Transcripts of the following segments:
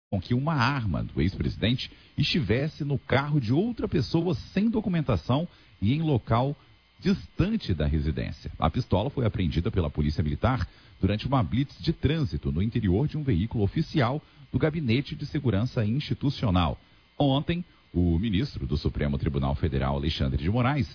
com que uma arma do ex-presidente estivesse no carro de outra pessoa sem documentação e em local distante da residência. A pistola foi apreendida pela Polícia Militar durante uma blitz de trânsito no interior de um veículo oficial do Gabinete de Segurança Institucional. Ontem, o ministro do Supremo Tribunal Federal, Alexandre de Moraes,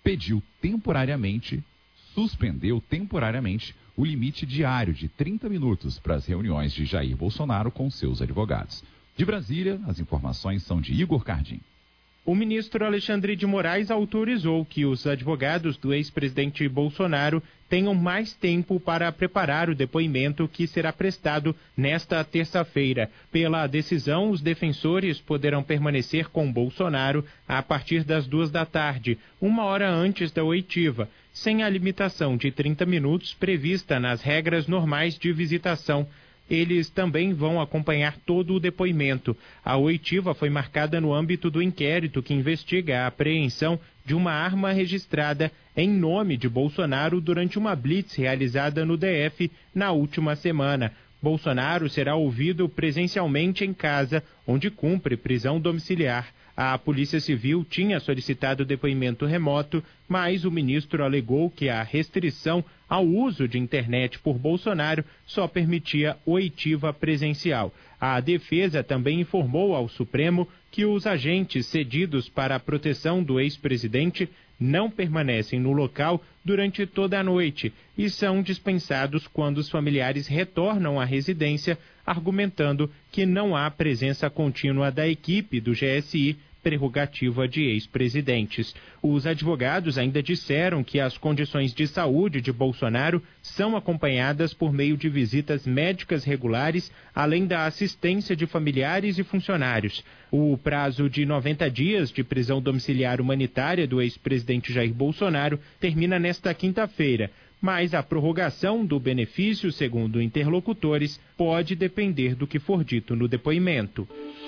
suspendeu temporariamente o limite diário de 30 minutos para as reuniões de Jair Bolsonaro com seus advogados. De Brasília, as informações são de Igor Cardim. O ministro Alexandre de Moraes autorizou que os advogados do ex-presidente Bolsonaro tenham mais tempo para preparar o depoimento que será prestado nesta terça-feira. Pela decisão, os defensores poderão permanecer com Bolsonaro a partir das 14h, 1 hora antes da oitiva, sem a limitação de 30 minutos prevista nas regras normais de visitação. Eles também vão acompanhar todo o depoimento. A oitiva foi marcada no âmbito do inquérito que investiga a apreensão de uma arma registrada em nome de Bolsonaro durante uma blitz realizada no DF na última semana. Bolsonaro será ouvido presencialmente em casa, onde cumpre prisão domiciliar. A Polícia Civil tinha solicitado depoimento remoto, mas o ministro alegou que a restrição ao uso de internet por Bolsonaro só permitia oitiva presencial. A defesa também informou ao Supremo que os agentes cedidos para a proteção do ex-presidente não permanecem no local durante toda a noite e são dispensados quando os familiares retornam à residência, argumentando que não há presença contínua da equipe do GSI, prerrogativa de ex-presidentes. Os advogados ainda disseram que as condições de saúde de Bolsonaro são acompanhadas por meio de visitas médicas regulares, além da assistência de familiares e funcionários. O prazo de 90 dias de prisão domiciliar humanitária do ex-presidente Jair Bolsonaro termina nesta quinta-feira, mas a prorrogação do benefício, segundo interlocutores, pode depender do que for dito no depoimento.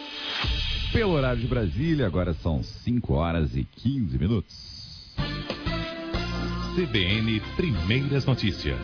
Pelo horário de Brasília, agora são 5 horas e 15 minutos. CBN Primeiras Notícias.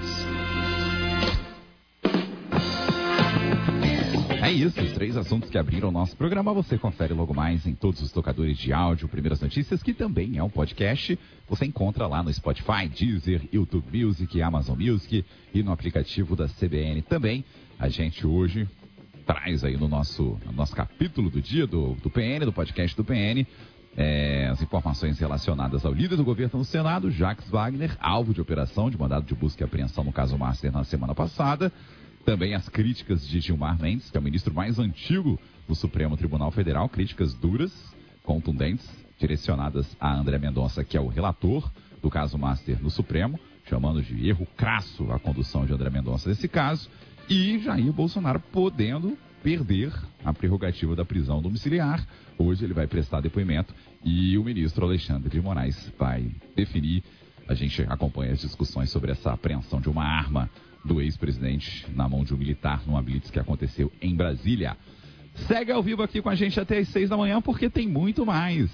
É isso, os 3 assuntos que abriram o nosso programa, você confere logo mais em todos os tocadores de áudio Primeiras Notícias, que também é um podcast. Você encontra lá no Spotify, Deezer, YouTube Music, Amazon Music e no aplicativo da CBN também. A gente hoje traz aí no nosso capítulo do dia do PN, do podcast do PN, as informações relacionadas ao líder do governo no Senado, Jacques Wagner, alvo de operação de mandado de busca e apreensão no caso Master na semana passada. Também as críticas de Gilmar Mendes, que é o ministro mais antigo do Supremo Tribunal Federal, críticas duras, contundentes, direcionadas a André Mendonça, que é o relator do caso Master no Supremo, chamando de erro crasso a condução de André Mendonça nesse caso. E Jair Bolsonaro podendo perder a prerrogativa da prisão domiciliar. Hoje ele vai prestar depoimento e o ministro Alexandre de Moraes vai definir. A gente acompanha as discussões sobre essa apreensão de uma arma do ex-presidente na mão de um militar numa blitz que aconteceu em Brasília. Segue ao vivo aqui com a gente até às 6 da manhã, porque tem muito mais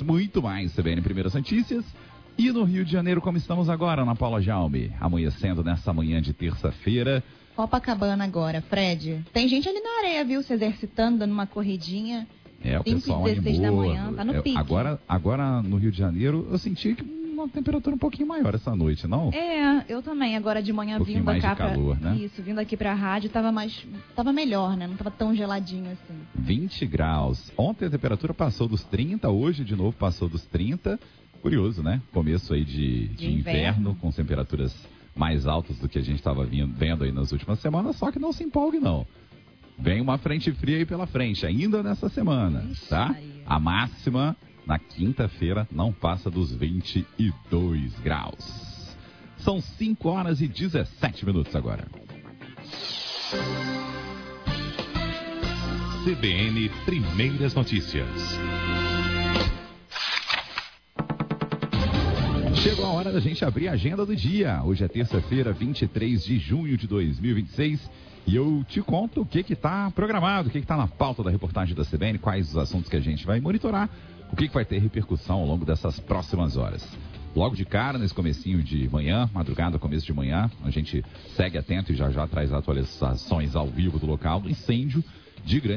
CBN Primeiras Notícias. E no Rio de Janeiro, como estamos agora, Ana Paula Jaume, amanhecendo nessa manhã de terça-feira. Copacabana agora, Fred. Tem gente ali na areia, viu? Se exercitando, dando uma corridinha. O pessoal 5h16 da manhã, tá no pique. Agora no Rio de Janeiro, eu senti que uma temperatura um pouquinho maior essa noite, não? Eu também. Agora de manhã vindo mais cá de calor, né? Isso, vindo aqui pra rádio, tava melhor, né? Não tava tão geladinho assim. 20 graus. Ontem a temperatura passou dos 30, hoje de novo passou dos 30. Curioso, né? Começo aí de inverno, com temperaturas mais altas do que a gente estava vendo aí nas últimas semanas, só que não se empolgue, não. Vem uma frente fria aí pela frente, ainda nessa semana, tá? A máxima na quinta-feira não passa dos 22 graus. São 5 horas e 17 minutos agora. CBN Primeiras Notícias. Chegou a hora da gente abrir a agenda do dia. Hoje é terça-feira, 23 de junho de 2026. E eu te conto o que está programado, o que está na pauta da reportagem da CBN, quais os assuntos que a gente vai monitorar, o que vai ter repercussão ao longo dessas próximas horas. Logo de cara, nesse comecinho de manhã, madrugada, começo de manhã, a gente segue atento e já traz atualizações ao vivo do local do incêndio de grande